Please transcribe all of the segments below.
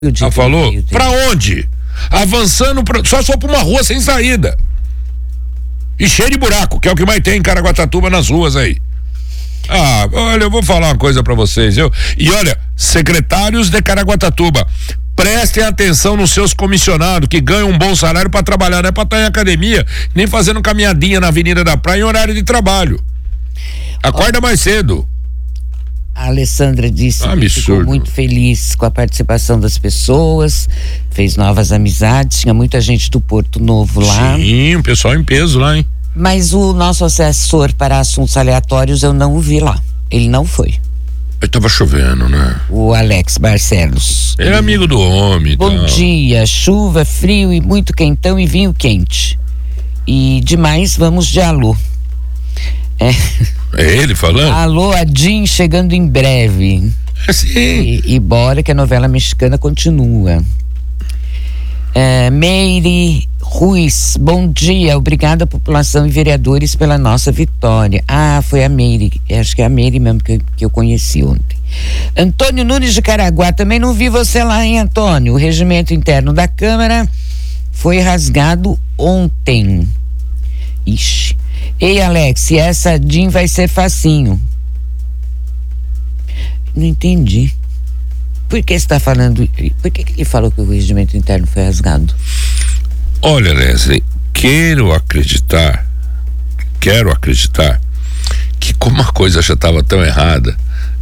Falou? Pra onde? Avançando, só pra uma rua sem saída. E cheio de buraco, que é o que mais tem em Caraguatatuba nas ruas aí. Olha, eu vou falar uma coisa pra vocês, e olha, secretários de Caraguatatuba, prestem atenção nos seus comissionados que ganham um bom salário pra trabalhar, não é pra estar em academia, nem fazendo caminhadinha na Avenida da Praia em horário de trabalho. Acorda mais cedo. A Alessandra disse que ficou muito feliz com a participação das pessoas, fez novas amizades, tinha muita gente do Porto Novo lá. Sim, o pessoal em peso lá, hein? Mas o nosso assessor para assuntos aleatórios eu não o vi lá, ele não foi. Tava chovendo, né? O Alex Barcelos. É amigo do homem. Bom dia, chuva, frio e muito quentão e vinho quente. E demais, vamos de alô. É ele falando? Alô, Adim, chegando em breve. Sim. E bora que a novela mexicana continua. Meire Ruiz, bom dia, obrigada população e vereadores pela nossa vitória. Foi a Meire, acho que é a Meire mesmo que eu conheci ontem. Antônio Nunes de Caraguá, também não vi você lá, hein, Antônio? O regimento interno da Câmara foi rasgado ontem. Ixi. Ei, Alex, essa DIN vai ser facinho. Não entendi. Por que você está falando? Por que ele falou que o regimento interno foi rasgado? Olha, Leslie, quero acreditar que como a coisa já estava tão errada,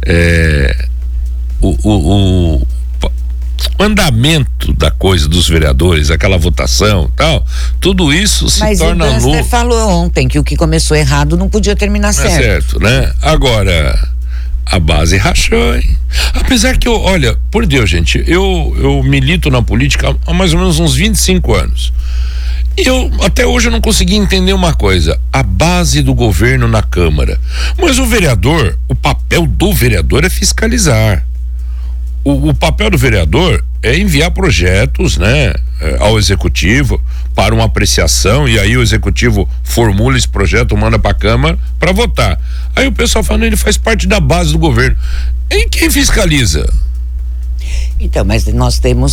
o andamento da coisa dos vereadores, aquela votação e tal, tudo isso se torna louco. Mas o Duster falou ontem que o que começou errado não podia terminar certo. É certo, né? Agora, a base rachou, hein? Apesar que olha, por Deus, gente, eu milito na política há mais ou menos uns 25 anos. Até hoje eu não consegui entender uma coisa, a base do governo na Câmara. Mas o papel do vereador é fiscalizar. O papel do vereador é enviar projetos, né, ao executivo para uma apreciação, e aí o executivo formula esse projeto, manda para a Câmara para votar. Aí o pessoal fala, ele faz parte da base do governo. E quem fiscaliza? Então, mas nós temos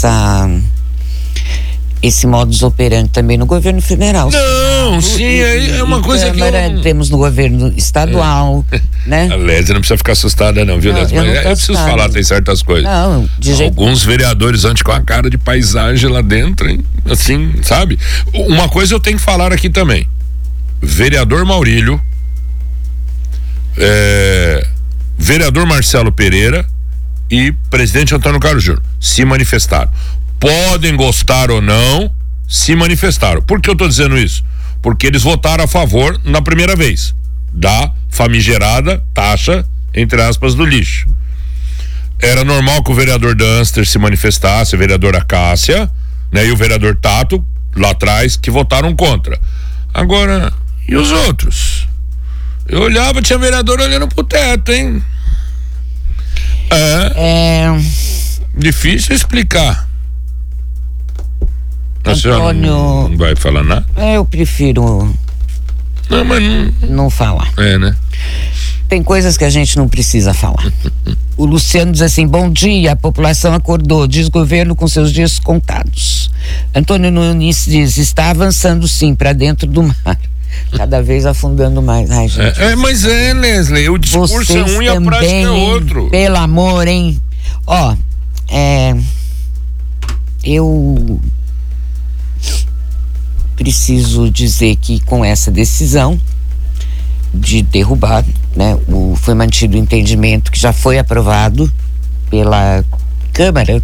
esse modus operandi também no governo federal. Não, sim, é uma coisa Câmara, que temos no governo estadual, né? A Lésia não precisa ficar assustada não, viu, Lésia? Mas eu preciso falar, tem certas coisas. Não, de jeito. Alguns vereadores antes com a cara de paisagem lá dentro, hein? Assim, sabe? Uma coisa eu tenho que falar aqui também. Vereador Maurílio, vereador Marcelo Pereira e presidente Antônio Carlos Júnior se manifestaram. Podem gostar ou não, se manifestaram. Por que eu tô dizendo isso? Porque eles votaram a favor na primeira vez da famigerada taxa, entre aspas, do lixo. Era normal que o vereador Dunster se manifestasse, a vereadora Cássia, né, e o vereador Tato lá atrás, que votaram contra. Agora, e os outros? Eu olhava, tinha vereador olhando pro teto, hein? Difícil explicar. Antônio, não vai falar nada? Eu prefiro não falar. Né? Tem coisas que a gente não precisa falar. O Luciano diz assim, bom dia, a população acordou, desgoverno com seus dias contados. Antônio Nunes diz, está avançando sim para dentro do mar, cada vez afundando mais. Ai, gente, mas Leslie, o discurso é um e a prática é outro. Pelo amor, hein? Eu preciso dizer que com essa decisão de derrubar, né, foi mantido o entendimento que já foi aprovado pela Câmara,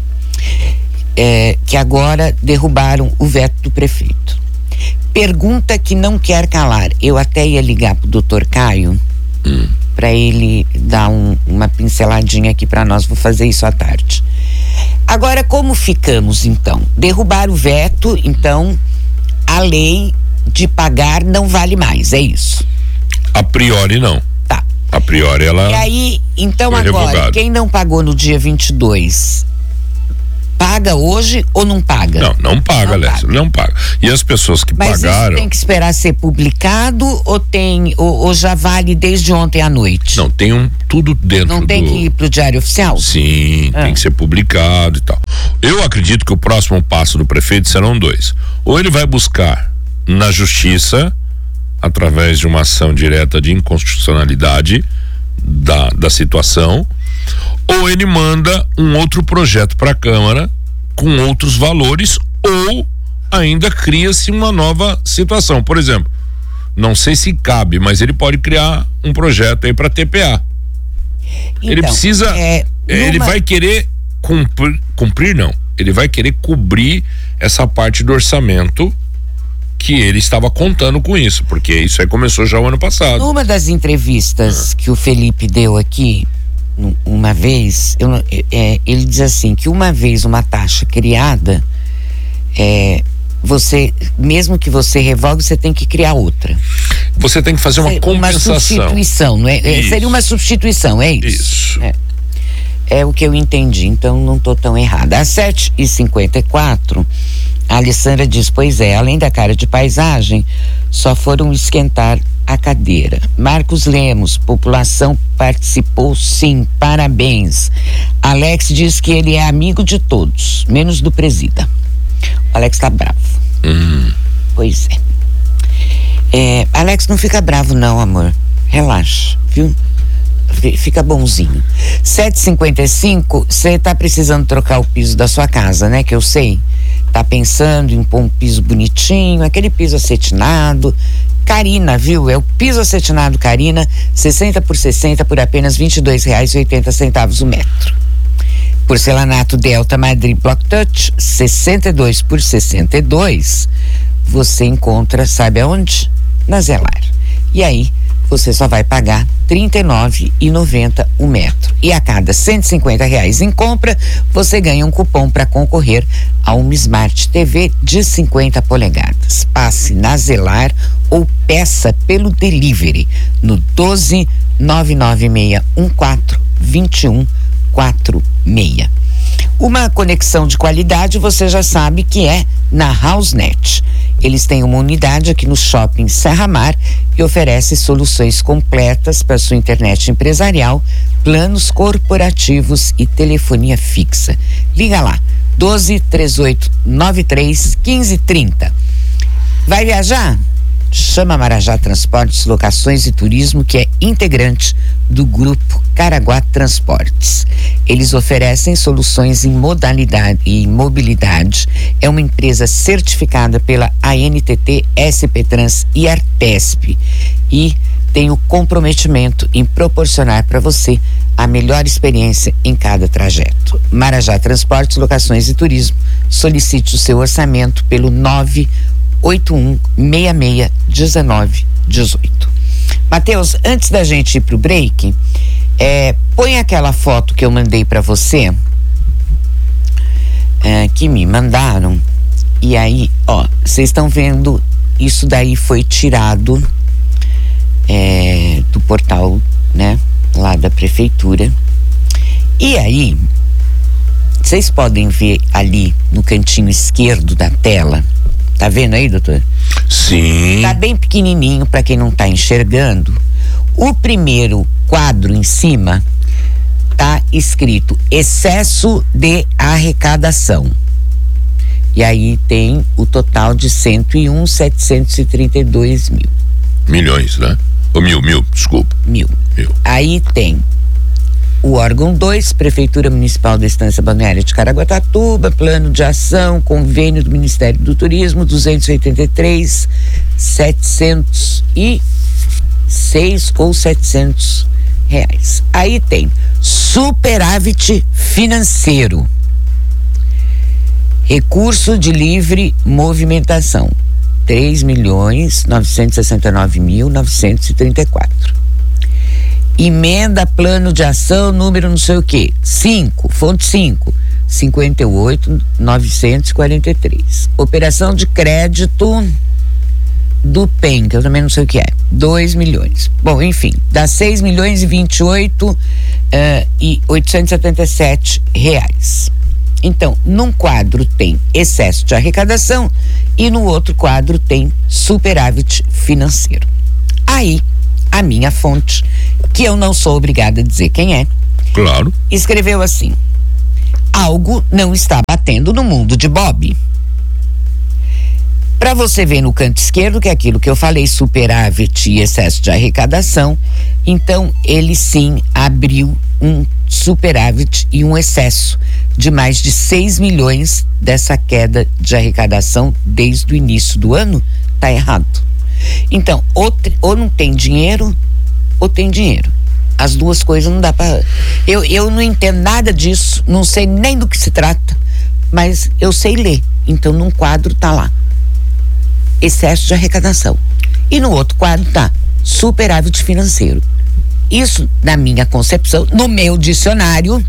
que agora derrubaram o veto do prefeito. Pergunta que não quer calar. Eu até ia ligar pro Dr. Caio para ele dar uma pinceladinha aqui para nós. Vou fazer isso à tarde. Agora, como ficamos então? Derrubar o veto, então a lei de pagar não vale mais, é isso? A priori não. Tá. A priori ela. E aí, então agora, quem não pagou no dia 22, paga paga hoje ou não paga? Não paga, Alessia, não paga. E as pessoas que mas pagaram... Mas tem que esperar ser publicado ou já vale desde ontem à noite? Não, tem tudo dentro Não tem que ir pro Diário Oficial? Sim, tem que ser publicado e tal. Eu acredito que o próximo passo do prefeito serão 2. Ou ele vai buscar na justiça, através de uma ação direta de inconstitucionalidade da situação, ou ele manda um outro projeto para a Câmara com outros valores, ou ainda cria-se uma nova situação. Por exemplo, não sei se cabe, mas ele pode criar um projeto aí para TPA. Então, ele precisa, ele vai querer cumprir não, ele vai querer cobrir essa parte do orçamento que ele estava contando com isso, porque isso aí começou já o ano passado. Numa das entrevistas que o Felipe deu aqui, uma vez, ele diz assim, que uma vez uma taxa criada, você, mesmo que você revogue, você tem que criar outra. Você tem que fazer uma compensação. Uma substituição, não é? Seria uma substituição, é isso? Isso. É o que eu entendi, então não estou tão errada. Às 7h54, a Alessandra diz, pois é, além da cara de paisagem, só foram esquentar a cadeira. Marcos Lemos, população participou sim, parabéns. Alex diz que ele é amigo de todos, menos do presida. O Alex tá bravo. Pois é. Alex, não fica bravo não, amor. Relaxa, viu? Fica bonzinho. 7h55, você tá precisando trocar o piso da sua casa, né? Que eu sei. Tá pensando em pôr um piso bonitinho, aquele piso acetinado. Carina, viu? É o piso acetinado Carina, 60 por 60 por apenas R$ 22,80 o metro. Porcelanato Delta Madrid Block Touch, 62 por 62, você encontra, sabe aonde? Na Zelar. E aí, você só vai pagar R$ 39,90 o metro. E a cada R$ 150 em compra, você ganha um cupom para concorrer a uma Smart TV de 50 polegadas. Passe na Zelar ou peça pelo delivery no 12 99614 2146. Uma conexão de qualidade você já sabe que é na HouseNet. Eles têm uma unidade aqui no Shopping Serra Mar e oferece soluções completas para sua internet empresarial, planos corporativos e telefonia fixa. Liga lá, 12 38 93 15 30. Vai viajar? Chama Marajá Transportes, Locações e Turismo, que é integrante do Grupo Caraguá Transportes. Eles oferecem soluções em modalidade e mobilidade. É uma empresa certificada pela ANTT, SP Trans e Artesp. E tem o comprometimento em proporcionar para você a melhor experiência em cada trajeto. Marajá Transportes, Locações e Turismo. Solicite o seu orçamento pelo 981661918. Mateus, antes da gente ir pro break, põe aquela foto que eu mandei para você, que me mandaram, e aí, ó, vocês estão vendo, isso daí foi tirado do portal, né, lá da prefeitura. E aí, vocês podem ver ali no cantinho esquerdo da tela. Tá vendo aí, doutor? Sim. Tá bem pequenininho para quem não tá enxergando. O primeiro quadro em cima tá escrito excesso de arrecadação. E aí tem o total de 101.732 mil. Milhões, né? Ou mil, desculpa. Mil. Aí tem o órgão 2, Prefeitura Municipal da Estância Balneária de Caraguatatuba, plano de ação, convênio do Ministério do Turismo, 283.706 ou 700 reais. Aí tem superávit financeiro, recurso de livre movimentação, 3.969.934. Emenda plano de ação número não sei o que, 5, fonte 5, 58.943. Operação de crédito do PEN, que eu também não sei o que é, 2 milhões. Bom, enfim, dá 6.028.877 reais. Então, num quadro tem excesso de arrecadação e no outro quadro tem superávit financeiro. Aí, a minha fonte, que eu não sou obrigada a dizer quem é, claro, escreveu assim: algo não está batendo no mundo de Bob. Para você ver no canto esquerdo, que é aquilo que eu falei, superávit e excesso de arrecadação, então ele sim abriu um superávit e um excesso de mais de 6 milhões dessa queda de arrecadação desde o início do ano. Tá errado. Então, ou não tem dinheiro, ou tem dinheiro. As duas coisas não dá para... Eu não entendo nada disso, não sei nem do que se trata, mas eu sei ler. Então, num quadro tá lá excesso de arrecadação e no outro quadro tá superávit financeiro. Isso, na minha concepção, no meu dicionário,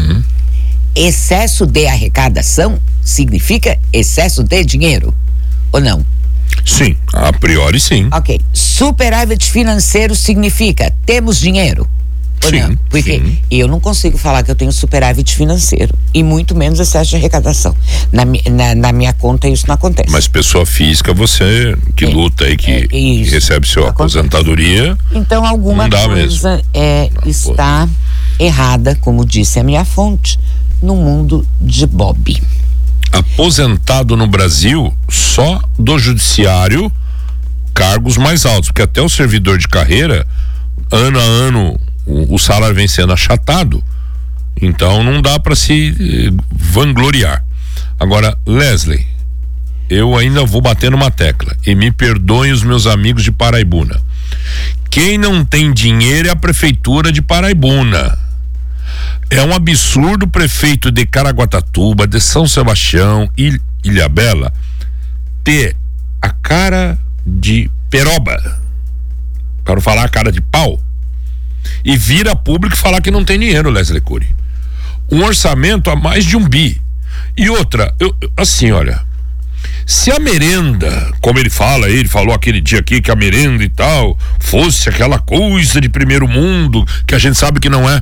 excesso de arrecadação significa excesso de dinheiro, ou não? Sim, a priori sim. Ok. Superávit financeiro significa temos dinheiro, ou sim, não? Porque sim. eu não consigo falar que eu tenho superávit financeiro e muito menos excesso de arrecadação. Na minha conta isso não acontece. Mas pessoa física, você que luta aí, que recebe sua aposentadoria, então alguma coisa está errada, como disse a minha fonte, no mundo de Bob. Aposentado no Brasil, só do judiciário, cargos mais altos, porque até o servidor de carreira, ano a ano, o salário vem sendo achatado, então não dá para se vangloriar. Agora, Leslie, eu ainda vou bater numa tecla, e me perdoem os meus amigos de Paraibuna. Quem não tem dinheiro é a prefeitura de Paraibuna. É um absurdo o prefeito de Caraguatatuba, de São Sebastião e Ilhabela ter a cara de peroba, para falar a cara de pau, e vir a público falar que não tem dinheiro, Leslie Cury. Um orçamento a mais de 1 bi. E outra, assim, olha, se a merenda, como ele falou aquele dia aqui que a merenda e tal fosse aquela coisa de primeiro mundo, que a gente sabe que não é,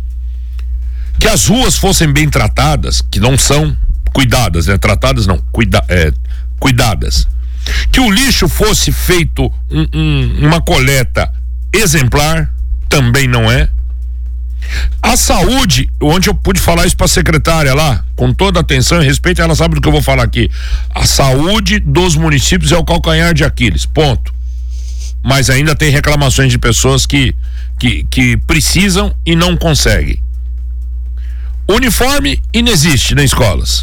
que as ruas fossem bem tratadas, que não são cuidadas, né? Tratadas não, cuidadas, que o lixo fosse feito uma coleta exemplar, também não é. A saúde, onde eu pude falar isso para a secretária lá, com toda atenção e respeito, ela sabe do que eu vou falar aqui. A saúde dos municípios é o calcanhar de Aquiles, ponto. Mas ainda tem reclamações de pessoas que precisam e não conseguem. Uniforme inexiste nas escolas.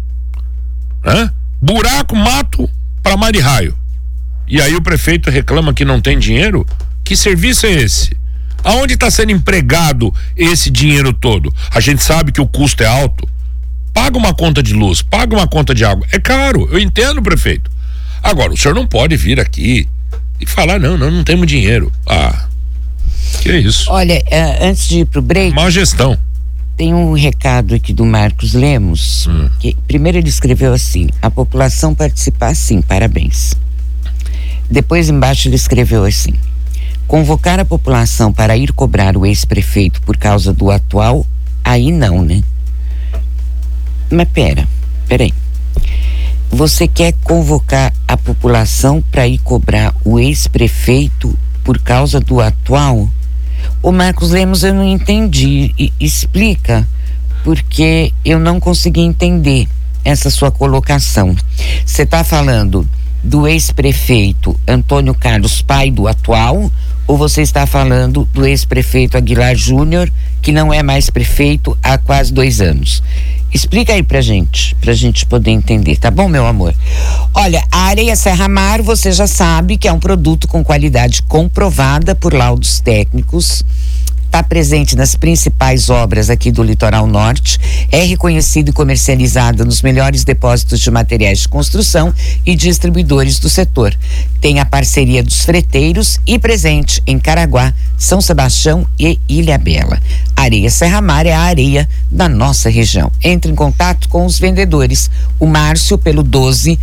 Buraco, mato para mar de raio. E aí o prefeito reclama que não tem dinheiro? Que serviço é esse? Aonde está sendo empregado esse dinheiro todo? A gente sabe que o custo é alto. Paga uma conta de luz, paga uma conta de água. É caro, eu entendo, prefeito. Agora, o senhor não pode vir aqui e falar, não temos dinheiro. Que é isso? Olha, antes de ir pro break... Má gestão. Tem um recado aqui do Marcos Lemos, que primeiro ele escreveu assim: a população participar sim, parabéns. Depois embaixo ele escreveu assim: convocar a população para ir cobrar o ex-prefeito por causa do atual, aí não, né? Mas peraí. Você quer convocar a população para ir cobrar o ex-prefeito por causa do atual? Ô Marcos Lemos, eu não entendi. Explica, porque eu não consegui entender essa sua colocação. Você está falando do ex-prefeito Antônio Carlos, pai do atual, ou você está falando do ex-prefeito Aguilar Júnior, que não é mais prefeito há quase 2 anos? Explica aí pra gente poder entender, tá bom, meu amor? Olha, a areia Serra Mar, você já sabe que é um produto com qualidade comprovada por laudos técnicos, está presente nas principais obras aqui do Litoral Norte, é reconhecido e comercializado nos melhores depósitos de materiais de construção e distribuidores do setor. Tem a parceria dos freteiros e presente em Caraguá, São Sebastião e Ilhabela. Areia Serra Mar é a areia da nossa região. Entre em contato com os vendedores. O Márcio pelo 12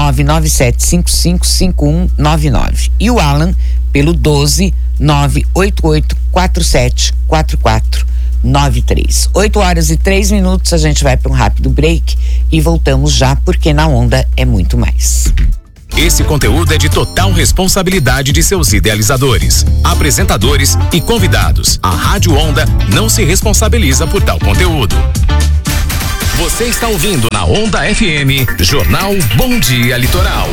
997555199 e o Alan pelo 12 988474444. 93. 8h03, a gente vai para um rápido break e voltamos já, porque na Onda é muito mais. Esse conteúdo é de total responsabilidade de seus idealizadores, apresentadores e convidados. A Rádio Onda não se responsabiliza por tal conteúdo. Você está ouvindo na Onda FM, Jornal Bom Dia Litoral.